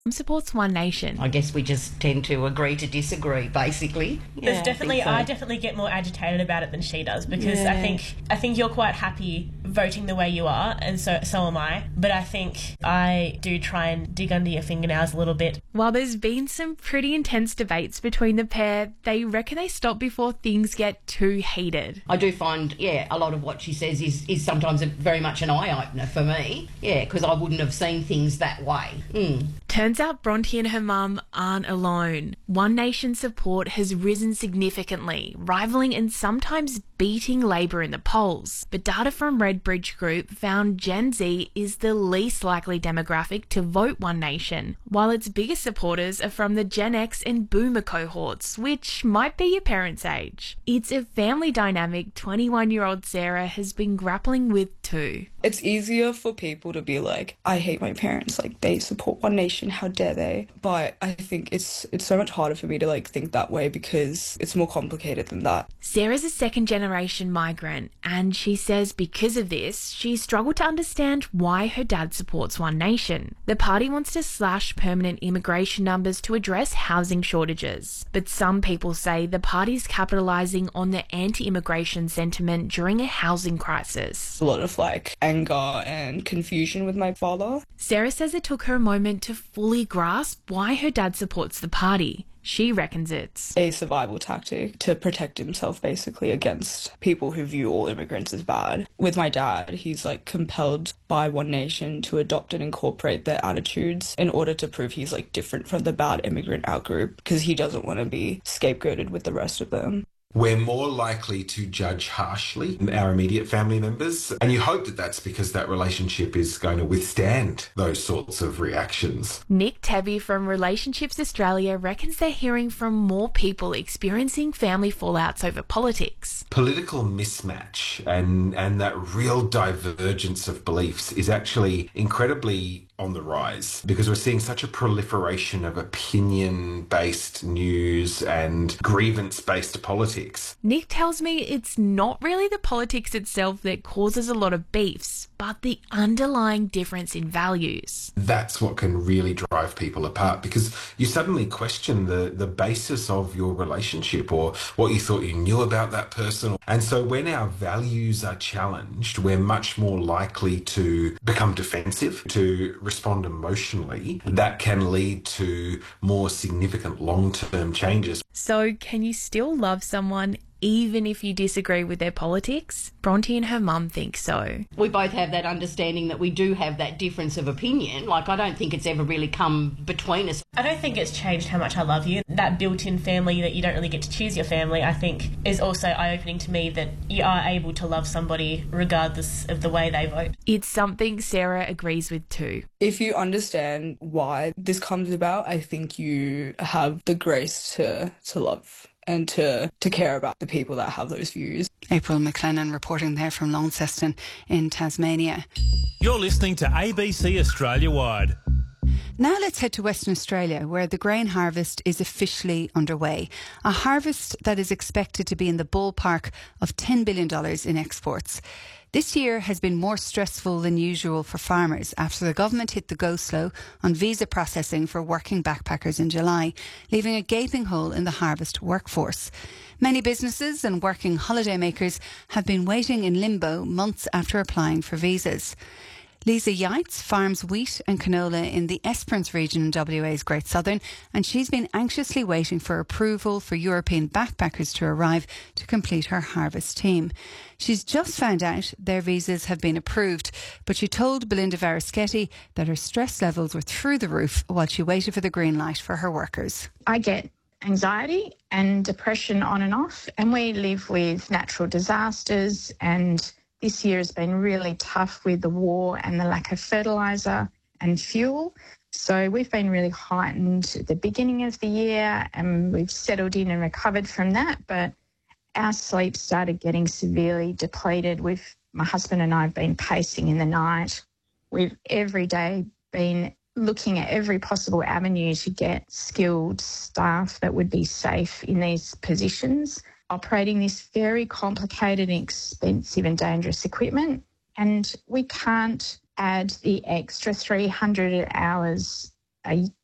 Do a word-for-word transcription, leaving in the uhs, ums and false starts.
supports One Nation. I guess we just tend to agree to disagree, basically. There's yeah, definitely, I, so. I definitely get more agitated about it than she does, because yeah. I think I think you're quite happy voting the way you are, and so so am I. But I think I do try and dig under your fingernails a little bit. While there's been some pretty intense debates between the pair, they reckon they stop before things get too heated. I do find, yeah, a lot of what she says is, is sometimes a, very much an eye-opener for me. Yeah, because I wouldn't have seen things that way. Mm. Turns out Bronte and her mum aren't alone. One Nation support has risen significantly, rivaling and sometimes beating Labor in the polls. But data from Redbridge Group found Gen Z is the least likely demographic to vote One Nation, while its biggest supporters are from the Gen X and Boomer cohorts, which might be your parents' age. It's a family dynamic twenty-one-year-old Sarah has been grappling with too. It's easier for people to be like, I hate my parents, like they support One Nation, how dare they? But I think it's it's so much harder for me to like think that way because it's more complicated than that. Sarah's a second generation migrant, and she says because of this, she struggled to understand why her dad supports One Nation. The party wants to slash permanent immigration numbers to address housing shortages. But some people say the party's capitalising on the anti-immigration sentiment during a housing crisis. A lot of like anger and confusion with my father. Sarah says it took her a moment to fully grasp why her dad supports the party. She reckons it's a survival tactic to protect himself basically against people who view all immigrants as bad. With my dad, he's like compelled by One Nation to adopt and incorporate their attitudes in order to prove he's like different from the bad immigrant outgroup because he doesn't want to be scapegoated with the rest of them. We're more likely to judge harshly our immediate family members, and you hope that that's because that relationship is going to withstand those sorts of reactions. Nick Tebby from Relationships Australia reckons they're hearing from more people experiencing family fallouts over politics. Political mismatch and, and that real divergence of beliefs is actually incredibly on the rise because we're seeing such a proliferation of opinion-based news and grievance-based politics. Nick tells me it's not really the politics itself that causes a lot of beefs, but the underlying difference in values. That's what can really drive people apart because you suddenly question the, the basis of your relationship or what you thought you knew about that person. And so when our values are challenged, we're much more likely to become defensive, to respond emotionally. That can lead to more significant long-term changes. So can you still love someone even if you disagree with their politics? Bronte and her mum think so. We both have that understanding that we do have that difference of opinion. Like, I don't think it's ever really come between us. I don't think it's changed how much I love you. That built-in family that you don't really get to choose your family, I think, is also eye-opening to me that you are able to love somebody regardless of the way they vote. It's something Sarah agrees with too. If you understand why this comes about, I think you have the grace to, to love and to, to care about the people that have those views. April McLennan reporting there from Launceston in Tasmania. You're listening to A B C Australia Wide. Now let's head to Western Australia, where the grain harvest is officially underway. A harvest that is expected to be in the ballpark of ten billion dollars in exports. This year has been more stressful than usual for farmers after the government hit the go-slow on visa processing for working backpackers in July, leaving a gaping hole in the harvest workforce. Many businesses and working holidaymakers have been waiting in limbo months after applying for visas. Lisa Yates farms wheat and canola in the Esperance region in W A's Great Southern, and she's been anxiously waiting for approval for European backpackers to arrive to complete her harvest team. She's just found out their visas have been approved, but she told Belinda Varischetti that her stress levels were through the roof while she waited for the green light for her workers. I get anxiety and depression on and off, and we live with natural disasters, and this year has been really tough with the war and the lack of fertiliser and fuel. So we've been really heightened at the beginning of the year, and we've settled in and recovered from that. But our sleep started getting severely depleted. We've, my husband and I have been pacing in the night. We've every day been looking at every possible avenue to get skilled staff that would be safe in these positions, operating this very complicated and expensive and dangerous equipment. And we can't add the extra three hundred hours a